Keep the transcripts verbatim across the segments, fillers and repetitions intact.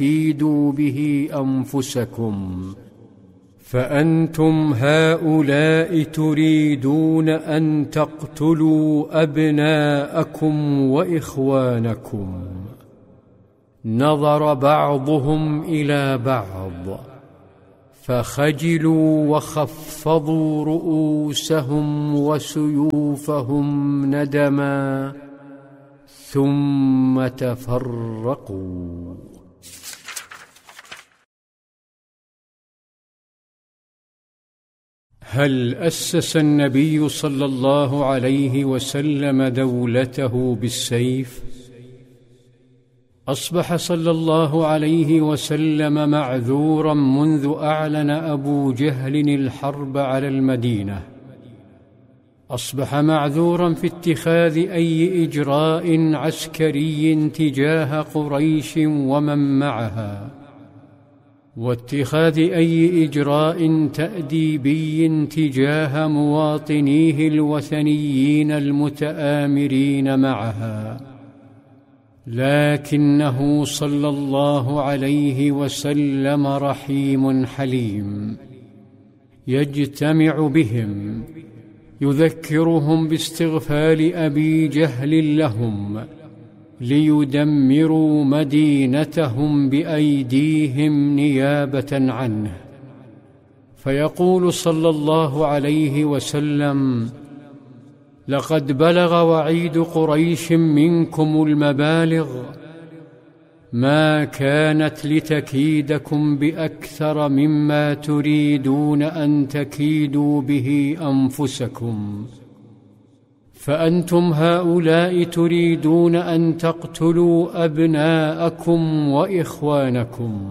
تكيدوا به أنفسكم، فأنتم هؤلاء تريدون أن تقتلوا أبناءكم وإخوانكم. نظر بعضهم إلى بعض فخجلوا وخفضوا رؤوسهم وسيوفهم ندما، ثم تفرقوا. هل أسس النبي صلى الله عليه وسلم دولته بالسيف؟ أصبح صلى الله عليه وسلم معذورا منذ أعلن أبو جهل الحرب على المدينة. أصبح معذورا في اتخاذ أي إجراء عسكري تجاه قريش ومن معها، واتخاذ أي إجراء تأديبي تجاه مواطنيه الوثنيين المتآمرين معها، لكنه صلى الله عليه وسلم رحيم حليم، يجتمع بهم، يذكرهم باستغفال أبي جهل لهم ليدمروا مدينتهم بأيديهم نيابة عنه، فيقول صلى الله عليه وسلم: لقد بلغ وعيد قريش منكم المبالغ، ما كانت لتكيدكم بأكثر مما تريدون أن تكيدوا به أنفسكم، فأنتم هؤلاء تريدون أن تقتلوا أبناءكم وإخوانكم.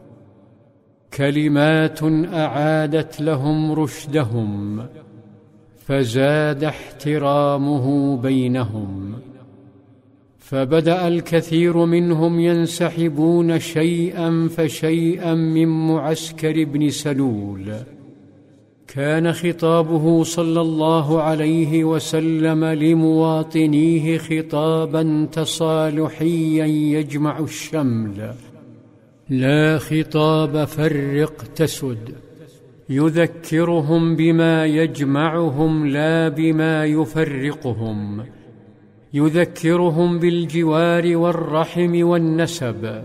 كلمات أعادت لهم رشدهم، فزاد احترامه بينهم، فبدأ الكثير منهم ينسحبون شيئا فشيئا من معسكر ابن سلول. كان خطابه صلى الله عليه وسلم لمواطنيه خطابا تصالحيا يجمع الشمل، لا خطاب فرق تسد، يذكرهم بما يجمعهم لا بما يفرقهم، يذكرهم بالجوار والرحم والنسب،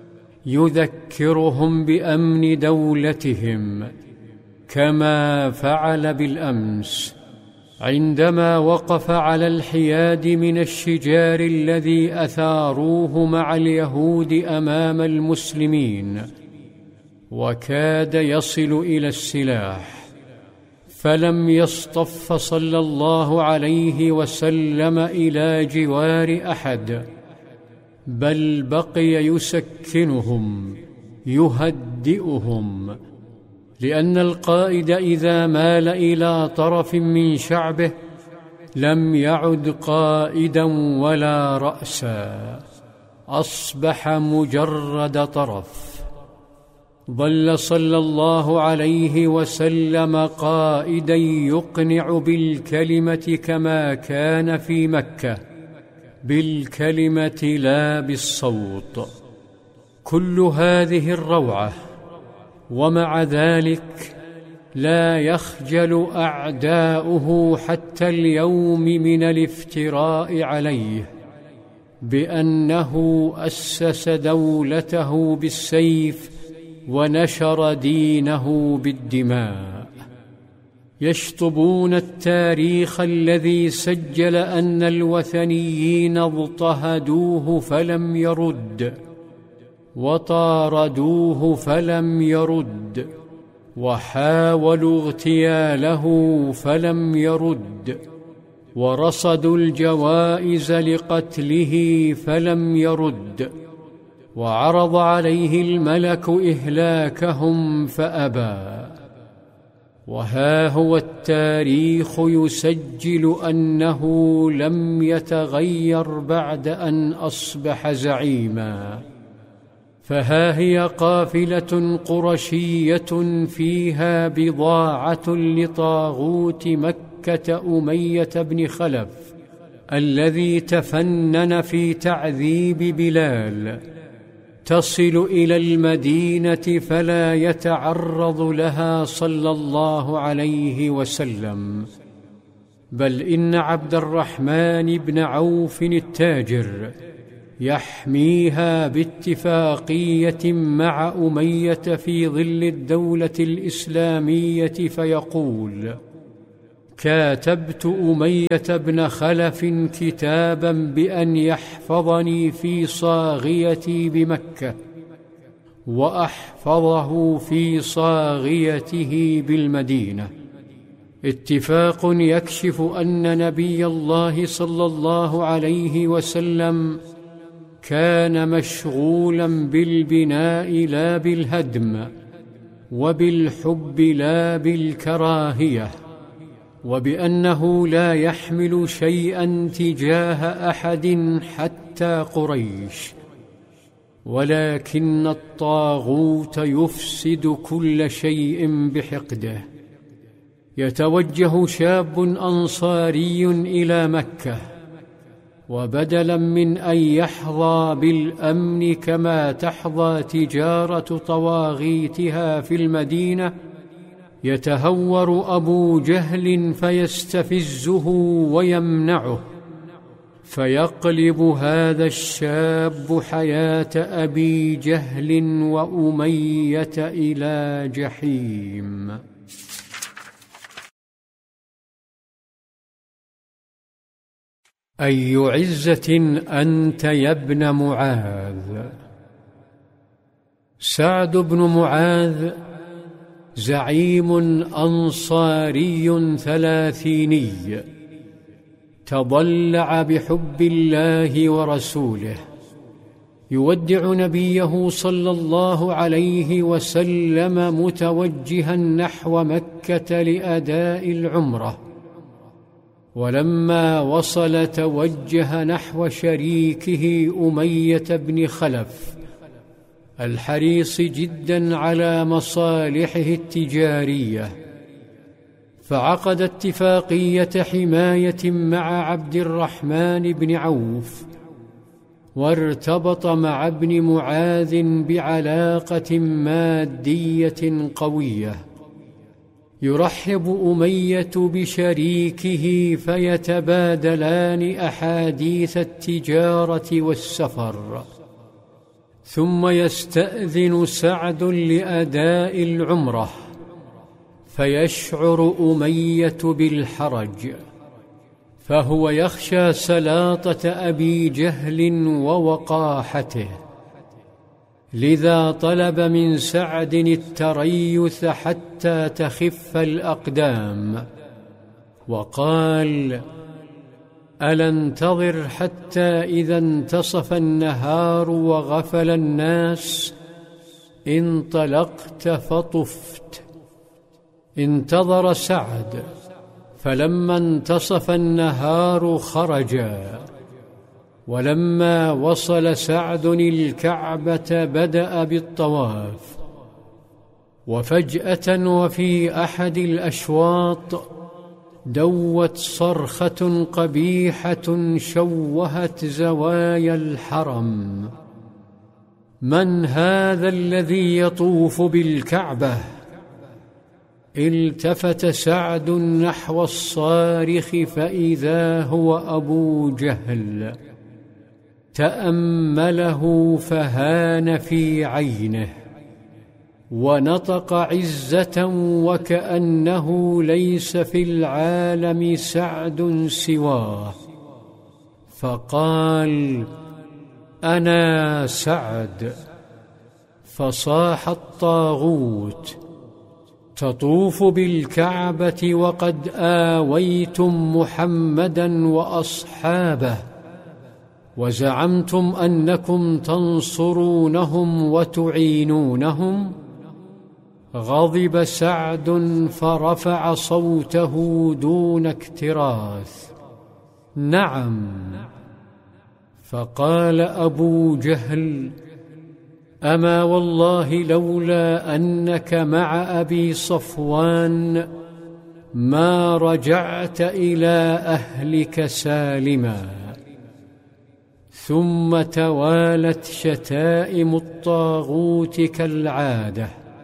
يذكرهم بأمن دولتهم، كما فعل بالأمس عندما وقف على الحياد من الشجار الذي أثاروه مع اليهود أمام المسلمين، وكاد يصل إلى السلاح، فلم يصطف صلى الله عليه وسلم إلى جوار أحد، بل بقي يسكنهم يهدئهم، لأن القائد إذا مال إلى طرف من شعبه لم يعد قائدا ولا رأسا، أصبح مجرد طرف. ظل صلى الله عليه وسلم قائدا يقنع بالكلمة كما كان في مكة، بالكلمة لا بالصوت. كل هذه الروعة ومع ذلك لا يخجل أعداؤه حتى اليوم من الافتراء عليه بأنه أسس دولته بالسيف ونشر دينه بالدماء. يشطبون التاريخ الذي سجل أن الوثنيين اضطهدوه فلم يرد، وطاردوه فلم يرد، وحاولوا اغتياله فلم يرد، ورصدوا الجوائز لقتله فلم يرد، وعرض عليه الملك إهلاكهم فأبى. وها هو التاريخ يسجل أنه لم يتغير بعد أن أصبح زعيما. فها هي قافلة قرشية فيها بضاعة لطاغوت مكة أمية بن خلف الذي تفنن في تعذيب بلال، تصل إلى المدينة فلا يتعرض لها صلى الله عليه وسلم، بل إن عبد الرحمن بن عوف التاجر يحميها باتفاقية مع أمية في ظل الدولة الإسلامية، فيقول: كاتبت أمية بن خلف كتابا بأن يحفظني في صاغيتي بمكة وأحفظه في صاغيته بالمدينة. اتفاق يكشف أن نبي الله صلى الله عليه وسلم كان مشغولا بالبناء لا بالهدم، وبالحب لا بالكراهية، وبأنه لا يحمل شيئا تجاه أحد حتى قريش، ولكن الطاغوت يفسد كل شيء بحقده. يتوجه شاب أنصاري إلى مكة، وبدلا من أن يحظى بالأمن كما تحظى تجارة طواغيتها في المدينة، يتهور أبو جهل فيستفزه ويمنعه، فيقلب هذا الشاب حياة أبي جهل وأمية إلى جحيم. أي عزة أنت يا ابن معاذ. سعد بن معاذ زعيم أنصاري ثلاثيني تضلع بحب الله ورسوله، يودع نبيه صلى الله عليه وسلم متوجها نحو مكة لأداء العمرة، ولما وصل توجه نحو شريكه أمية بن خلف الحريص جدا على مصالحه التجارية، فعقد اتفاقية حماية مع عبد الرحمن بن عوف، وارتبط مع ابن معاذ بعلاقة مادية قوية. يرحب أمية بشريكه فيتبادلان أحاديث التجارة والسفر، ثم يستأذن سعد لأداء العمرة، فيشعر أمية بالحرج، فهو يخشى سلاطة أبي جهل ووقاحته، لذا طلب من سعد التريث حتى تخف الأقدام، وقال: ألا انتظر حتى إذا انتصف النهار وغفل الناس انطلقت فطفت. انتظر سعد، فلما انتصف النهار خرجا، ولما وصل سعد الكعبة بدأ بالطواف، وفجأة وفي أحد الأشواط دوت صرخة قبيحة شوهت زوايا الحرم: من هذا الذي يطوف بالكعبة؟ التفت سعد نحو الصارخ فإذا هو أبو جهل، تأمله فهان في عينه، ونطق عزة وكأنه ليس في العالم سعد سواه، فقال: أنا سعد. فصاح الطاغوت: تطوف بالكعبة وقد آويتم محمدا وأصحابه، وزعمتم أنكم تنصرونهم وتعينونهم؟ غضب سعد فرفع صوته دون اكتراث: نعم. فقال أبو جهل: أما والله لولا أنك مع أبي صفوان ما رجعت إلى أهلك سالما. ثم توالت شتائم الطاغوت كالعادة،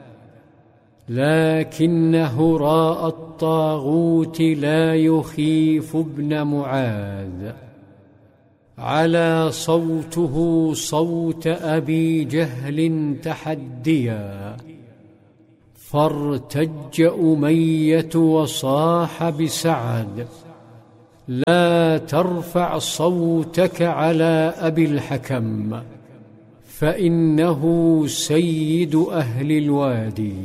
لكن هراء الطاغوت لا يخيف ابن معاذ، علا صوته صوت أبي جهل تحديا، فارتج أمية وصاح بسعد: لا ترفع صوتك على أبي الحكم، فإنه سيد أهل الوادي.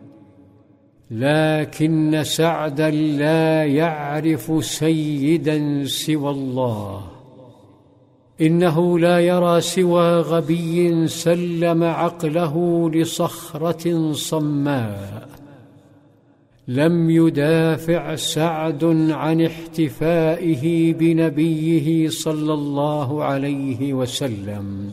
لكن سعدا لا يعرف سيدا سوى الله، إنه لا يرى سوى غبي سلم عقله لصخرة صماء. لم يدافع سعد عن احتفائه بنبيه صلى الله عليه وسلم،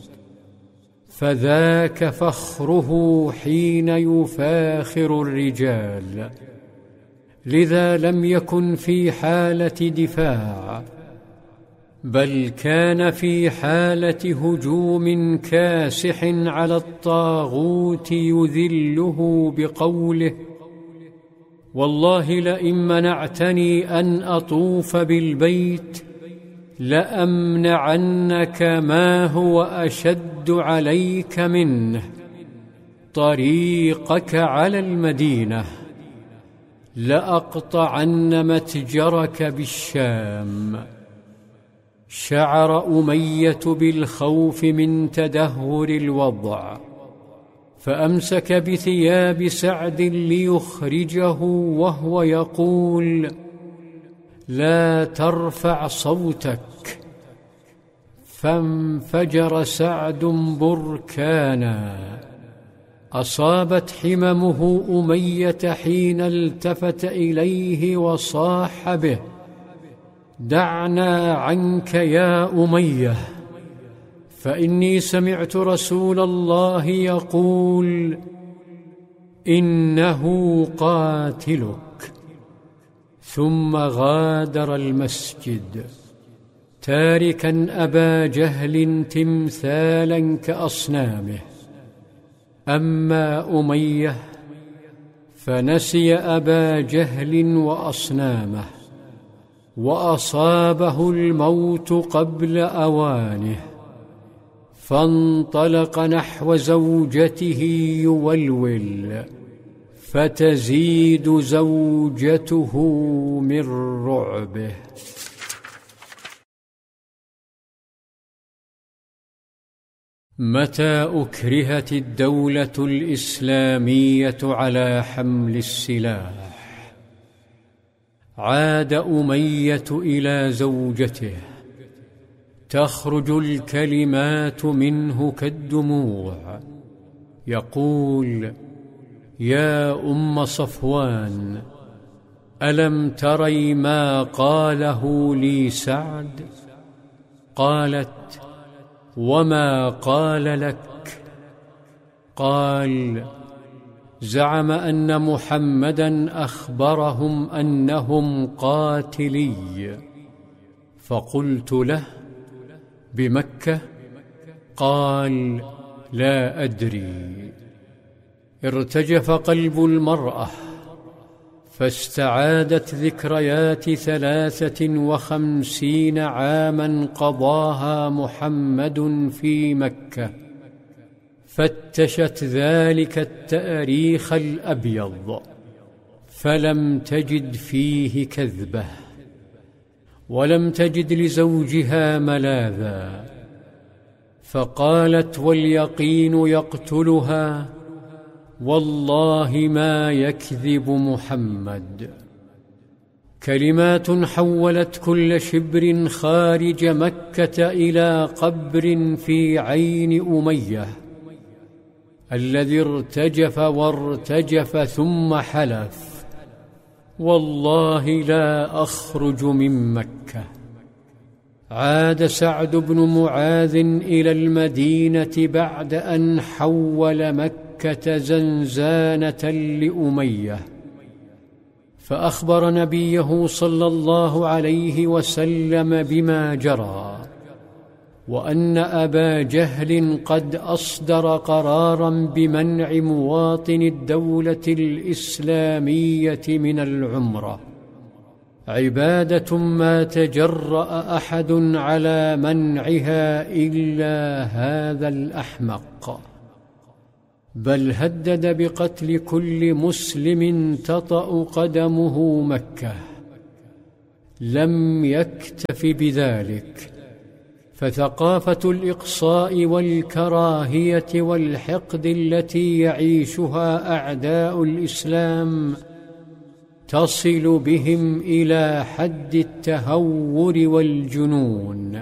فذاك فخره حين يفاخر الرجال، لذا لم يكن في حالة دفاع، بل كان في حالة هجوم كاسح على الطاغوت يذله بقوله: والله لئن منعتني أن أطوف بالبيت لأمنعنك ما هو أشد عليك منه، طريقك على المدينة، لأقطعن متجرك بالشام. شعر أمية بالخوف من تدهور الوضع، فأمسك بثياب سعد ليخرجه وهو يقول: لا ترفع صوتك. فانفجر سعد بركانا، أصابت حممه أمية حين التفت إليه وصاح به: دعنا عنك يا أمية، فإني سمعت رسول الله يقول: إنه قاتلك. ثم غادر المسجد تاركا أبا جهل تمثالا كأصنامه. أما أمية فنسي أبا جهل وأصنامه، وأصابه الموت قبل أوانه، فانطلق نحو زوجته يولول، فتزيد زوجته من رعبه. متى أكرهت الدولة الإسلامية على حمل السلاح، عاد أمية إلى زوجته، تخرج الكلمات منه كالدموع، يقول: يا أم صفوان، ألم تري ما قاله لي سعد؟ قالت: وما قال لك؟ قال: زعم أن محمدًا أخبرهم أنهم قاتلي. فقلت له: بمكة؟ قال: لا أدري. ارتجف قلب المرأة، فاستعادت ذكريات ثلاثة وخمسين عاماً قضاها محمد في مكة، فتشت ذلك التاريخ الأبيض فلم تجد فيه كذبة، ولم تجد لزوجها ملاذا، فقالت واليقين يقتلها: والله ما يكذب محمد. كلمات حولت كل شبر خارج مكة إلى قبر في عين أمية، الذي ارتجف وارتجف ثم حلف: والله لا أخرج من مكة. عاد سعد بن معاذ إلى المدينة بعد أن حول مكة زنزانة لأمية، فأخبر نبيه صلى الله عليه وسلم بما جرى، وأن أبا جهل قد أصدر قراراً بمنع مواطن الدولة الإسلامية من العمرة، عبادة ما تجرأ أحد على منعها إلا هذا الأحمق، بل هدد بقتل كل مسلم تطأ قدمه مكة. لم يكتف بذلك، فثقافة الإقصاء والكراهية والحقد التي يعيشها أعداء الإسلام تصل بهم إلى حد التهور والجنون.